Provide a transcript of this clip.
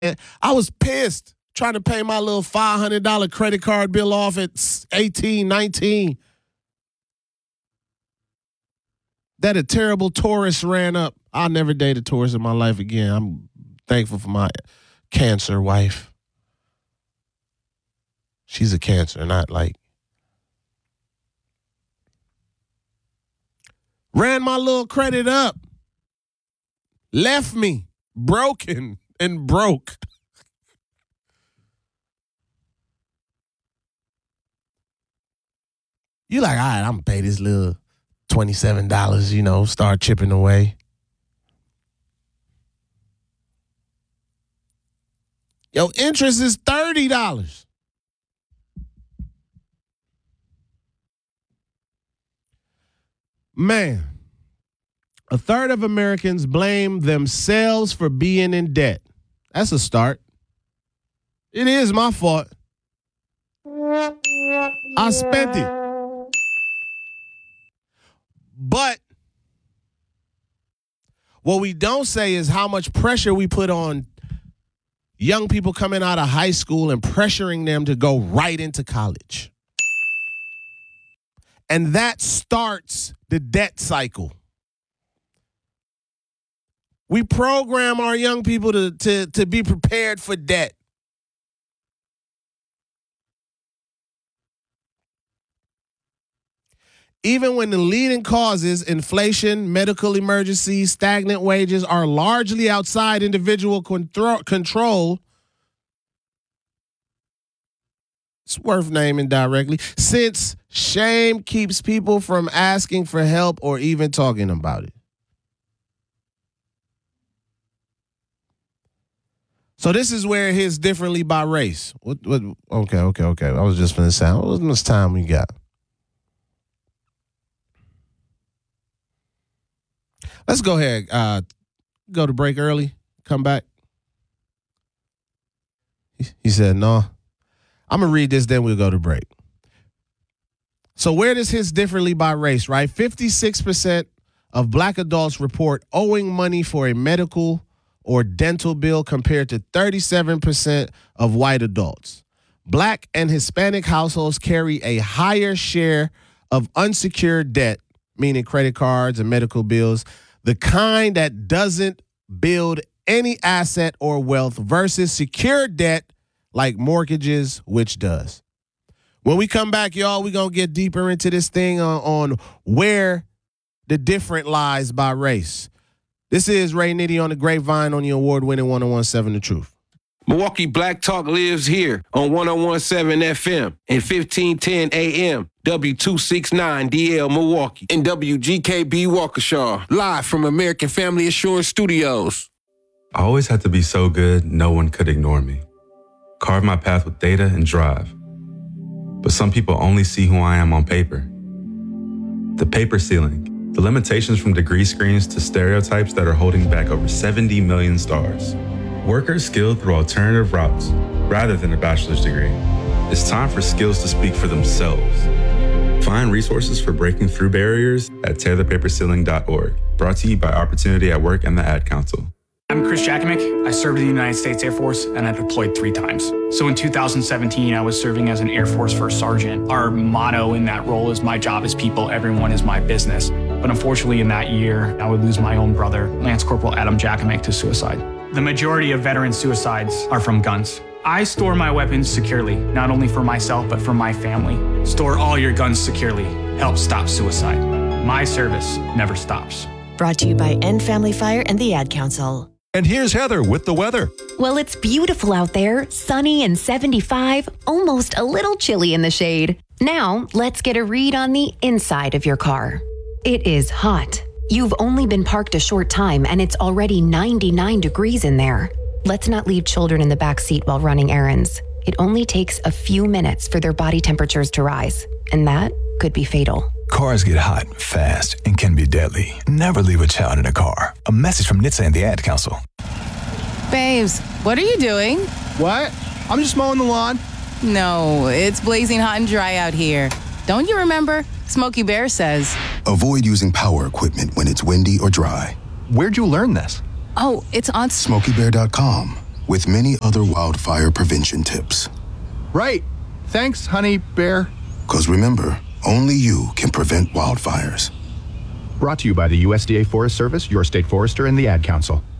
I was pissed trying to pay my little $500 credit card bill off at 18, 19. That a terrible tourist ran up. I'll never date a tourist in my life again. I'm thankful for my Cancer wife. She's a Cancer, not like. Ran my little credit up. Left me broken and broke. You like, all right, I'm going to pay this little $27, start chipping away. Yo, interest is $30. Man, a third of Americans blame themselves for being in debt. That's a start. It is my fault. I spent it. But what we don't say is how much pressure we put on young people coming out of high school and pressuring them to go right into college. And that starts the debt cycle. We program our young people to be prepared for debt. Even when the leading causes, inflation, medical emergencies, stagnant wages, are largely outside individual control, it's worth naming directly, since shame keeps people from asking for help or even talking about it. So this is where it hits differently by race. Okay. I was just going to say, how much time we got? Let's go ahead. Go to break early. Come back. He said, no. I'm going to read this, then we'll go to break. So where this hits differently by race, right? 56% of black adults report owing money for a medical or dental bill compared to 37% of white adults. Black and Hispanic households carry a higher share of unsecured debt, meaning credit cards and medical bills, the kind that doesn't build any asset or wealth versus secured debt like mortgages, which does. When we come back, y'all, we're going to get deeper into this thing on where the different lies by race. This is Ray Nitty on the Grapevine on the award-winning 101.7 The Truth. Milwaukee Black Talk lives here on 101.7 FM and 1510 AM, W269DL Milwaukee, and WGKB Waukesha, live from American Family Assurance Studios. I always had to be so good, no one could ignore me. Carve my path with data and drive. But some people only see who I am on paper. The paper ceiling, the limitations from degree screens to stereotypes that are holding back over 70 million stars. Workers skilled through alternative routes rather than a bachelor's degree. It's time for skills to speak for themselves. Find resources for breaking through barriers at tearthepaperceiling.org. Brought to you by Opportunity at Work and the Ad Council. I'm Chris Jakimick. I served in the United States Air Force and I deployed 3 times. So in 2017, I was serving as an Air Force First Sergeant. Our motto in that role is my job is people, everyone is my business. But unfortunately in that year, I would lose my own brother, Lance Corporal Adam Jakimick, to suicide. The majority of veteran suicides are from guns. I store my weapons securely, not only for myself, but for my family. Store all your guns securely. Help stop suicide. My service never stops. Brought to you by End Family Fire and the Ad Council. And here's Heather with the weather. Well, it's beautiful out there, sunny and 75, almost a little chilly in the shade. Now, let's get a read on the inside of your car. It is hot. You've only been parked a short time and it's already 99 degrees in there. Let's not leave children in the back seat while running errands. It only takes a few minutes for their body temperatures to rise, and that could be fatal. Cars get hot, fast, and can be deadly. Never leave a child in a car. A message from NHTSA and the Ad Council. Babes, what are you doing? What? I'm just mowing the lawn. No, it's blazing hot and dry out here. Don't you remember? Smokey Bear says, avoid using power equipment when it's windy or dry. Where'd you learn this? Oh, it's on SmokeyBear.com, with many other wildfire prevention tips. Right. Thanks, Honey Bear. Because remember, only you can prevent wildfires. Brought to you by the USDA Forest Service, your state forester, and the Ad Council.